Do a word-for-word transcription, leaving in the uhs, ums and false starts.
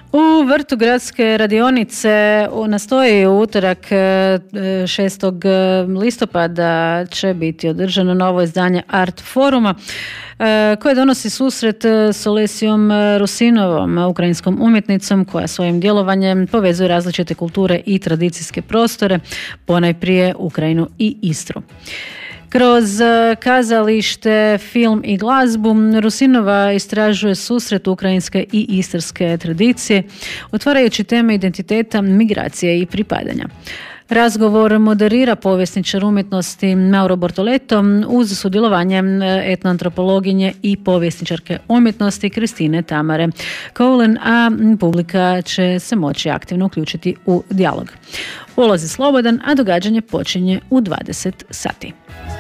U vrtu gradske radionice nastoji u utorak šestog listopada će biti održano novo izdanje Art foruma koje donosi susret s Olesijom Rusinovom, ukrajinskom umjetnicom koja svojim djelovanjem povezuje različite kulture i tradicijske prostore, ponajprije Ukrajinu i Istru. Kroz kazalište, film i glazbu Rusinova istražuje susret ukrajinske i istarske tradicije, otvarajući teme identiteta, migracije i pripadanja. Razgovor moderira povjesničar umjetnosti Mauro Bortoleto uz sudjelovanje etnoantropologinje i povjesničarke umjetnosti Kristine Tamare Koulen, a publika će se moći aktivno uključiti u dijalog. Ulaz je slobodan, a događanje počinje u dvadeset sati.